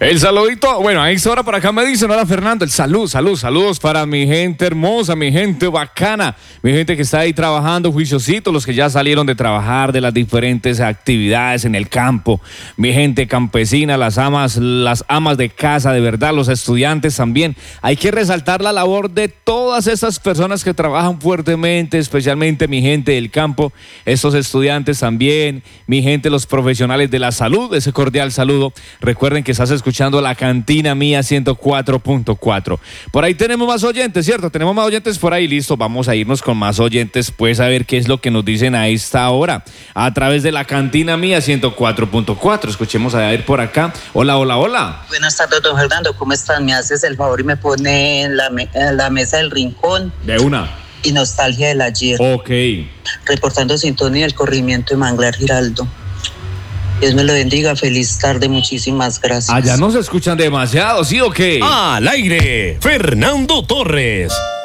El saludito, bueno, ahí ahora por acá me dicen, hola Fernando, saludos para mi gente hermosa, mi gente bacana, mi gente que está ahí trabajando, juiciositos, los que ya salieron de trabajar, de las diferentes actividades en el campo, mi gente campesina, las amas de casa, de verdad, los estudiantes también. Hay que resaltar la labor de todas esas personas que trabajan fuertemente, especialmente mi gente del campo, estos estudiantes también, mi gente, los profesionales de la salud, ese cordial saludo. Recuerden que estás escuchando la Cantina Mía 104.4. Por ahí tenemos más oyentes, ¿cierto? Tenemos más oyentes por ahí, listo. Vamos a irnos con más oyentes, pues a ver qué es lo que nos dicen a esta hora. A través de la Cantina Mía 104.4. Escuchemos a ver por acá. Hola. Buenas tardes, don Fernando. ¿Cómo estás? ¿Me haces el favor y me pone en la mesa del rincón? De una. Y nostalgia del ayer. Ok. Reportando sintonía del corrimiento de Manglar Giraldo. Dios me lo bendiga, feliz tarde, muchísimas gracias. Allá no se escuchan demasiado, ¿sí o qué? Al aire, Fernando Torres.